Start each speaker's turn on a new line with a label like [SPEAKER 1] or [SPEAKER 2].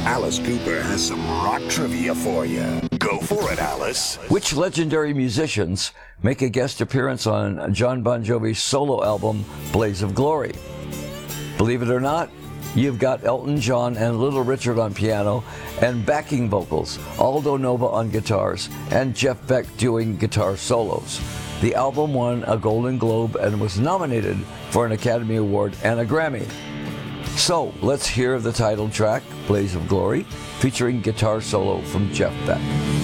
[SPEAKER 1] Alice Cooper has some rock trivia for you. Go for it, Alice.
[SPEAKER 2] Which legendary musicians make a guest appearance on John Bon Jovi's solo album, Blaze of Glory? Believe it or not, you've got Elton John and Little Richard on piano and backing vocals, Aldo Nova on guitars, and Jeff Beck doing guitar solos. The album won a Golden Globe and was nominated for an Academy Award and a Grammy. So, let's hear the title track, Blaze of Glory, featuring guitar solo from Jeff Beck.